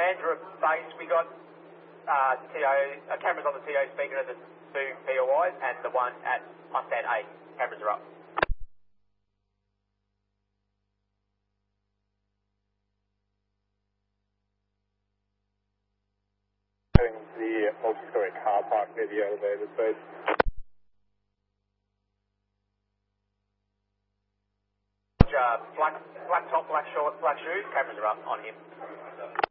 Mandurah base, we got cameras on the TO speaker of the two POIs, and the one at Mustang 8. Cameras are up. The multi-story car park near the elevator space. Black top, black shorts, black shoes. Cameras are up on him.